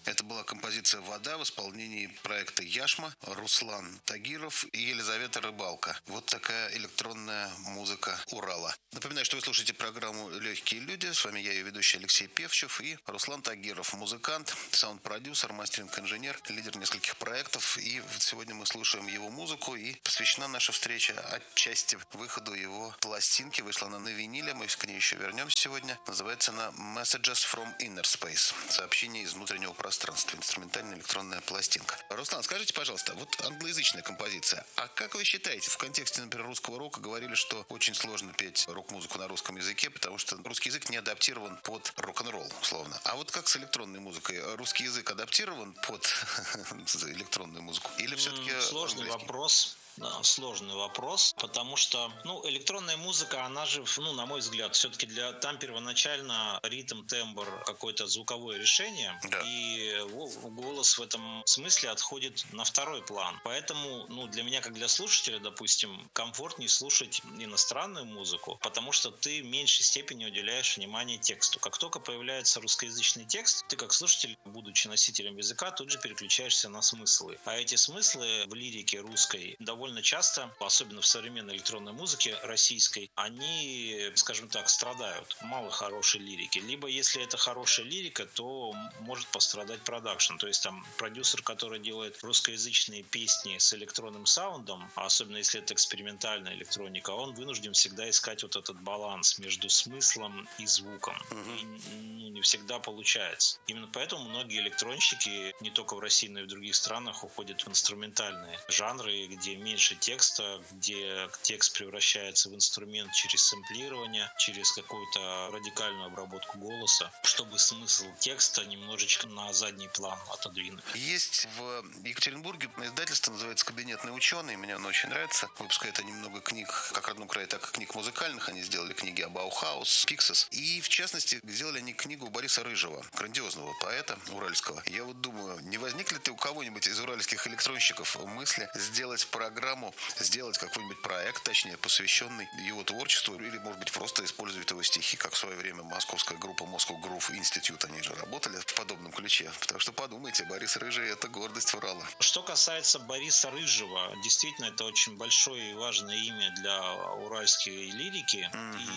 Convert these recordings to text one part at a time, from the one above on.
Это была композиция «Вода» в исполнении проекта «Яшма», Руслан Тагиров и Елизавета Рыбалка. Вот такая электронная музыка Урала. Напоминаю, что вы слушаете программу «Легкие люди». С вами я, ее ведущий Алексей Певчев и Руслан Тагиров, музыкант, саунд-продюсер, мастеринг-инженер, лидер нескольких проектов. И сегодня мы слушаем его музыку, и посвящена наша встреча отчасти выходу его пластинки. Вышла она на виниле, мы к ней еще вернемся сегодня. Называется она «Messages from Inner Space». Сообщение из внутреннего пространства. Инструментальная электронная пластинка. Руслан, скажите, пожалуйста, вот англоязычная композиция. А как вы считаете, в контексте, например, русского рока говорили, что очень сложно петь рок-музыку на русском языке, потому что русский язык не адаптирован под рок-н-ролл, условно. А вот как с электронной музыкой? Русский язык адаптирован под электронную музыку? Или все-таки сложный английский? вопрос. Да, сложный вопрос, потому что, электронная музыка, она же, на мой взгляд, все-таки там первоначально ритм, тембр, какое-то звуковое решение, Да. и голос в этом смысле отходит на второй план. Поэтому, для меня, как для слушателя, допустим, комфортнее слушать иностранную музыку, потому что ты в меньшей степени уделяешь внимание тексту. Как только появляется русскоязычный текст, ты как слушатель, будучи носителем языка, тут же переключаешься на смыслы. А эти смыслы в лирике русской довольно часто, особенно в современной электронной музыке российской, они, скажем так, страдают. Мало хорошей лирики. Либо, если это хорошая лирика, то может пострадать продакшн. То есть там продюсер, который делает русскоязычные песни с электронным саундом, а особенно если это экспериментальная электроника, он вынужден всегда искать вот этот баланс между смыслом и звуком. И не всегда получается. Именно поэтому многие электронщики, не только в России, но и в других странах, уходят в инструментальные жанры, где меньше текста, где текст превращается в инструмент через сэмплирование, через какую-то радикальную обработку голоса, чтобы смысл текста немножечко на задний план отодвинуть. Есть в Екатеринбурге издательство, называется «Кабинетный ученый». Мне оно очень нравится. Выпускает они много книг, как родном крае, так и книг музыкальных. Они сделали книги о Баухаус, Пиксес. И, в частности, сделали они книгу Бориса Рыжего, грандиозного поэта уральского. Я вот думаю, не возникли ли у кого-нибудь из уральских электронщиков мысли сделать программу, сделать какой-нибудь проект, точнее, посвященный его творчеству, или, может быть, просто использовать его стихи, как в свое время московская группа Moscow Groove Institute, они же работали в подобном ключе. Потому что подумайте, Борис Рыжий — это гордость Урала. Что касается Бориса Рыжего, действительно, это очень большое и важное имя для уральской лирики.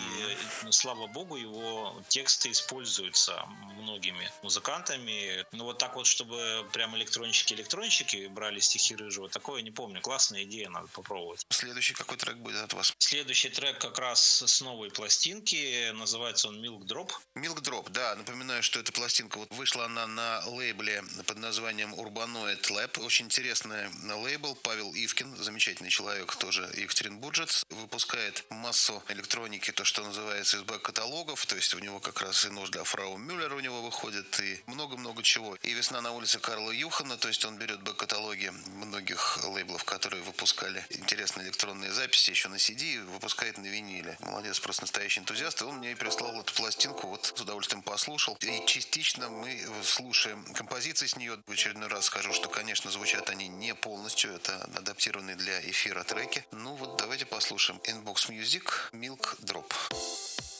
И, слава богу, его тексты используются многими музыкантами. Но вот так вот, чтобы прям электронщики брали стихи Рыжего, такое я не помню. Классная идея, надо попробовать. Следующий какой трек будет от вас? Следующий трек как раз с новой пластинки. Называется он Milk Drop. Milk Drop, да. Напоминаю, что эта пластинка вышла она на лейбле под названием Urbanoid Lab. Очень интересный лейбл. Павел Ивкин, замечательный человек, тоже екатеринбуржец, выпускает массу электроники, то, что называется, из бэк-каталогов. То есть у него как раз и нож для фрау Мюллера у него выходит, и много-много чего. И «Весна на улице» Карла Юхана, то есть он берет бэк-каталоги многих лейблов, которые выпускали интересные электронные записи еще на CD, и выпускает на виниле. Молодец, просто настоящий энтузиаст. И он мне и прислал эту пластинку, вот с удовольствием послушал. И частично мы слушаем композиции с нее. В очередной раз скажу, что, конечно, звучат они не полностью. Это адаптированные для эфира треки. Ну вот давайте послушаем Inbox Music Milk Drop.